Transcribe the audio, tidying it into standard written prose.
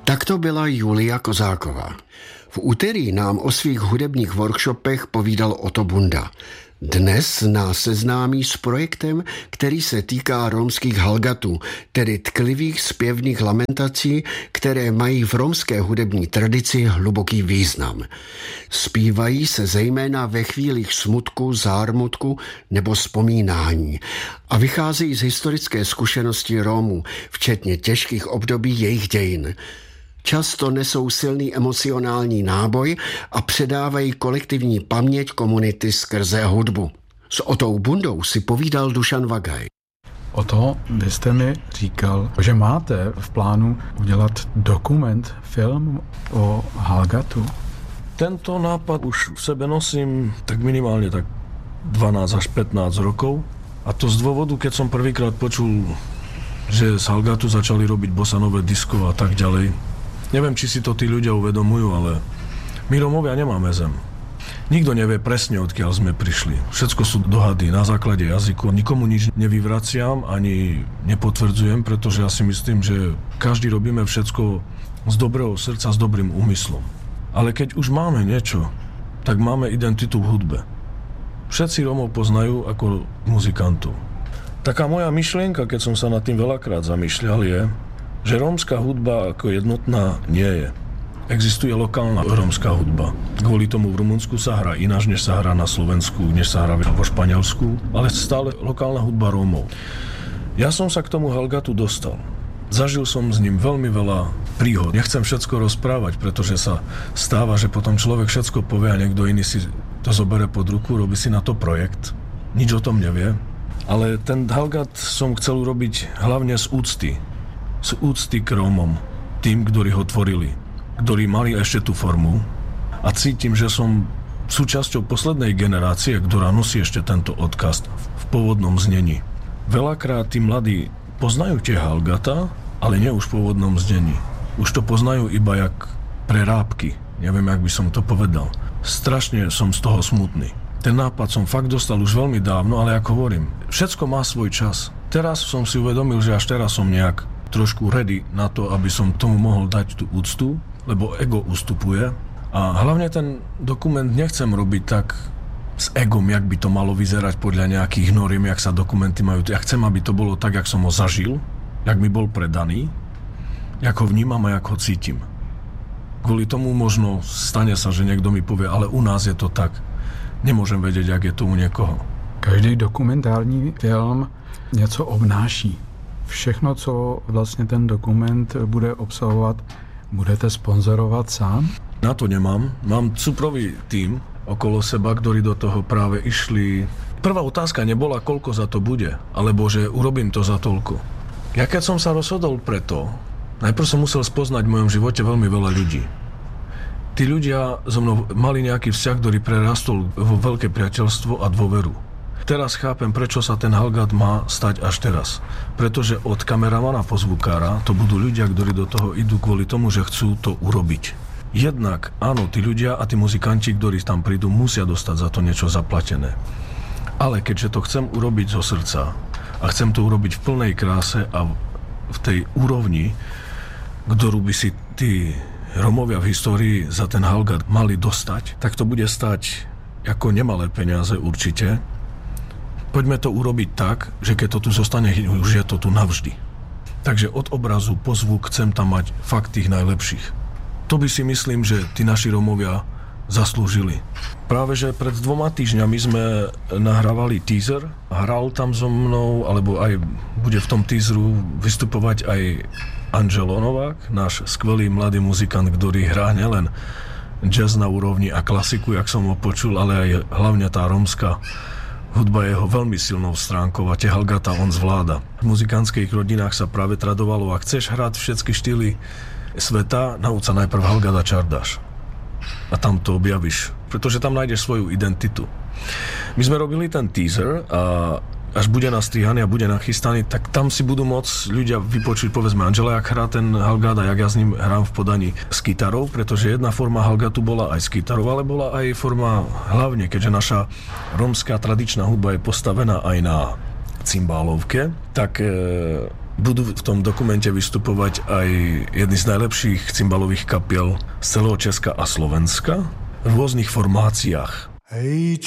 Tak to byla Julia Kozáková. V úterý nám o svých hudebních workshopech povídal Otto Bunda. Dnes nás seznámí s projektem, který se týká romských halgatů, tedy tklivých zpěvných lamentací, které mají v romské hudební tradici hluboký význam. Zpívají se zejména ve chvílích smutku, zármutku nebo vzpomínání a vycházejí z historické zkušenosti Rómů, včetně těžkých období jejich dějin. Často nesou silný emocionální náboj a předávají kolektivní paměť komunity skrze hudbu. S Otou Bundou si povídal Dušan Vagaj. Oto, vy jste mi říkal, že máte v plánu udělat dokument, film o halgatu. Tento nápad už v sebe nosím tak minimálne tak 12 až 15 rokov. A to z dôvodu, keď som prvýkrát počul, že z halgatu začali robiť bosanové disko a tak ďalej. Neviem, či si to tí ľudia uvedomujú, ale my Rómovia nemáme zem. Nikto nevie presne, odkiaľ sme prišli. Všetko sú dohady na základe jazyku. Nikomu nič nevyvraciam, ani nepotvrdzujem, pretože ja si myslím, že každý robíme všetko z dobrého srdca, s dobrým úmyslom. Ale keď už máme niečo, tak máme identitu v hudbe. Všetci Rómov poznajú ako muzikantov. Taká moja myšlienka, keď som sa nad tým veľakrát zamýšľal, je, že rómska hudba ako jednotná nie je. Existuje lokálna rómska hudba. Kvôli tomu v Rumunsku sa hrá ináč, než sa hrá na Slovensku, než sa hrá vo Španielsku, ale stále lokálna hudba Rómov. Ja som sa k tomu halgatu dostal. Zažil som s ním veľmi veľa príhod. Nechcem všetko rozprávať, pretože sa stáva, že potom človek všetko povie a niekto iný si to zobere pod ruku, robí si na to projekt. Nič o tom nevie. Ale ten halgat som chcel urobiť hlavne z úcty k Rómom, tým, ktorí ho tvorili, ktorí mali ešte tú formu. A cítim, že som súčasťou poslednej generácie, ktorá nosí ešte tento odkaz v pôvodnom znení. Veľakrát tí mladí poznajú tie halgata, ale nie už v pôvodnom znení. Už to poznajú iba jak prerábky. Neviem, jak by som to povedal. Strašne som z toho smutný. Ten nápad som fakt dostal už veľmi dávno, ale ako hovorím, všetko má svoj čas. Teraz som si uvedomil, že až teraz som nejak trošku ready na to, aby som tomu mohol dať tú úctu, lebo ego ustupuje. A hlavne ten dokument nechcem robiť tak s egom, jak by to malo vyzerať podľa nejakých noriem, jak sa dokumenty majú. Ja chcem, aby to bolo tak, jak som ho zažil, jak mi bol predaný, jak ho vnímam a jak ho cítim. Kvôli tomu možno stane sa, že niekto mi povie, ale u nás je to tak. Nemôžem vedieť, jak je to u niekoho. Každý dokumentární film něco obnáší. Všechno, co vlastně ten dokument bude obsahovat, budete sponzorovat sám? Na to nemám. Mám cuprový tím okolo seba, ktorí do toho práve išli. Prvá otázka nebola, koľko za to bude, alebo že urobím to za toľko. Ja keď som sa rozhodol preto, najprv som musel spoznať v mojom živote veľmi veľa ľudí. Tí ľudia so mnou mali nejaký vzťah, ktorý prerastol vo veľké priateľstvo a dôveru. Teraz chápem, prečo sa ten halgat má stať až teraz. Pretože od kameramana po zvukára to budú ľudia, ktorí do toho idú kvôli tomu, že chcú to urobiť. Jednak, áno, tí ľudia a tí muzikanti, ktorí tam prídu, musia dostať za to niečo zaplatené. Ale keďže to chcem urobiť zo srdca a chcem to urobiť v plnej kráse a v tej úrovni, ktorú by si tí Rómovia v histórii za ten halgat mali dostať, tak to bude stať ako nemalé peniaze určite. Poďme to urobiť tak, že keď to tu zostane, už je to tu navždy. Takže od obrazu po zvuk chcem tam mať fakt tých najlepších. To by si myslím, že tí naši Rómovia zaslúžili. Práve, že pred 2 týždňami sme nahrávali teaser. Hral tam so mnou, alebo aj bude v tom teaseru vystupovať aj Angelo Novák, náš skvelý mladý muzikant, ktorý hrá nielen jazz na úrovni a klasiku, jak som ho počul, ale aj hlavne tá rómska hudba je jeho veľmi silnou stránkou a tie halgata on zvláda. V muzikantských rodinách sa práve tradovalo, ak chceš hrať všetky štýly sveta, nauč sa najprv halgat a čardáš. A tam to objavíš, pretože tam nájdeš svoju identitu. My sme robili ten teaser a až bude nastrihaný a bude nachystaný, tak tam si budú môcť ľudia vypočuť, povedzme, Angela, jak hrá ten halgat a jak ja s ním hrám v podaní s kytarou, pretože jedna forma halgatu bola aj s kytarou, ale bola aj forma hlavne, keďže naša rómska tradičná hudba je postavená aj na cymbálovke, tak Budú v tom dokumente vystupovať aj jedny z najlepších cymbalových kapiel z celého Česka a Slovenska v rôznych formáciách. Hej,